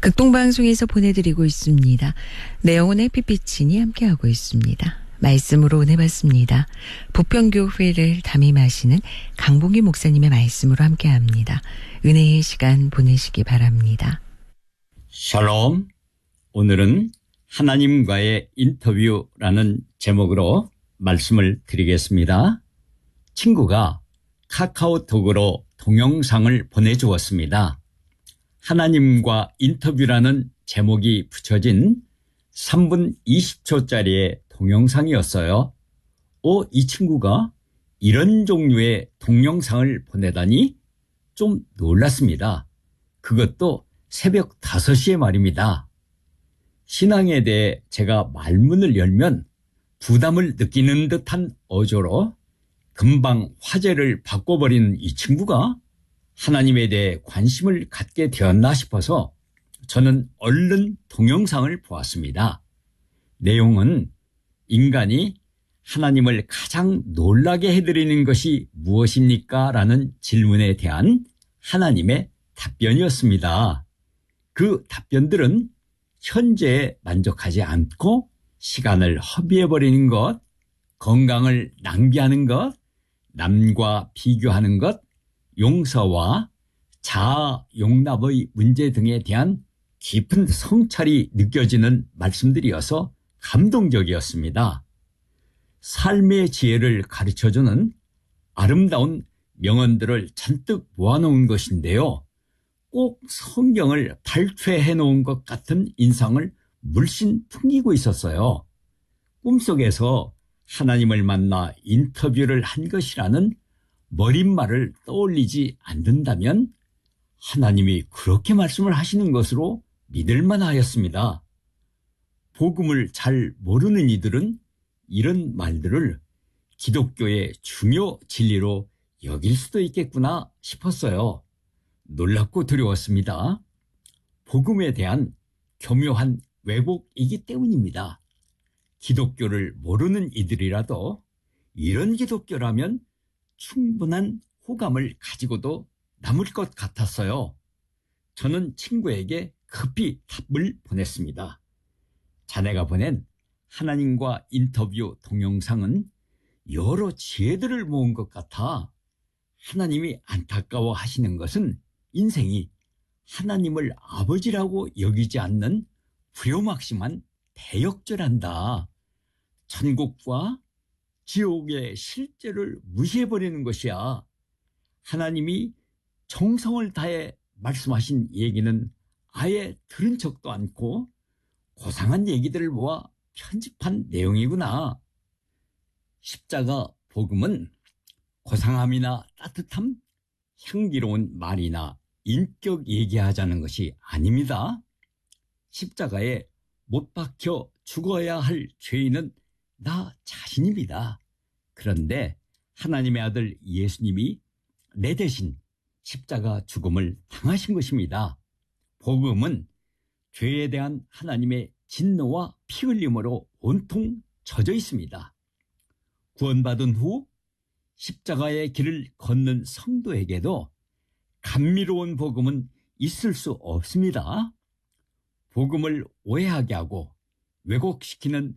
극동방송에서 보내드리고 있습니다. 내영은 햇빛비친이 함께하고 있습니다. 말씀으로 은혜받습니다. 부평교회를 담임하시는 강봉기 목사님의 말씀으로 함께합니다. 은혜의 시간 보내시기 바랍니다. 샬롬. 오늘은 하나님과의 인터뷰라는 제목으로 말씀을 드리겠습니다. 친구가 카카오톡으로 동영상을 보내주었습니다. 하나님과 인터뷰라는 제목이 붙여진 3분 20초짜리의 동영상이었어요. 이 친구가 이런 종류의 동영상을 보내다니 좀 놀랐습니다. 그것도 새벽 5시에 말입니다. 신앙에 대해 제가 말문을 열면 부담을 느끼는 듯한 어조로 금방 화제를 바꿔버리는 이 친구가 하나님에 대해 관심을 갖게 되었나 싶어서 저는 얼른 동영상을 보았습니다. 내용은 인간이 하나님을 가장 놀라게 해드리는 것이 무엇입니까? 라는 질문에 대한 하나님의 답변이었습니다. 그 답변들은 현재에 만족하지 않고 시간을 허비해버리는 것, 건강을 낭비하는 것, 남과 비교하는 것, 용서와 자아 용납의 문제 등에 대한 깊은 성찰이 느껴지는 말씀들이어서 감동적이었습니다. 삶의 지혜를 가르쳐주는 아름다운 명언들을 잔뜩 모아놓은 것인데요. 꼭 성경을 발췌해 놓은 것 같은 인상을 물씬 풍기고 있었어요. 꿈속에서 하나님을 만나 인터뷰를 한 것이라는 머릿말을 떠올리지 않는다면 하나님이 그렇게 말씀을 하시는 것으로 믿을만 하였습니다. 복음을 잘 모르는 이들은 이런 말들을 기독교의 중요 진리로 여길 수도 있겠구나 싶었어요. 놀랍고 두려웠습니다. 복음에 대한 교묘한 왜곡이기 때문입니다. 기독교를 모르는 이들이라도 이런 기독교라면 충분한 호감을 가지고도 남을 것 같았어요. 저는 친구에게 급히 답을 보냈습니다. 자네가 보낸 하나님과 인터뷰 동영상은 여러 지혜들을 모은 것 같아. 하나님이 안타까워 하시는 것은 인생이 하나님을 아버지라고 여기지 않는 불효막심한 대역죄란다. 천국과 지옥의 실제를 무시해버리는 것이야. 하나님이 정성을 다해 말씀하신 얘기는 아예 들은 척도 않고 고상한 얘기들을 모아 편집한 내용이구나. 십자가 복음은 고상함이나 따뜻함, 향기로운 말이나 인격 얘기하자는 것이 아닙니다. 십자가에 못 박혀 죽어야 할 죄인은 나 자신입니다. 그런데 하나님의 아들 예수님이 내 대신 십자가 죽음을 당하신 것입니다. 복음은 죄에 대한 하나님의 진노와 피 흘림으로 온통 젖어 있습니다. 구원받은 후 십자가의 길을 걷는 성도에게도 감미로운 복음은 있을 수 없습니다. 복음을 오해하게 하고 왜곡시키는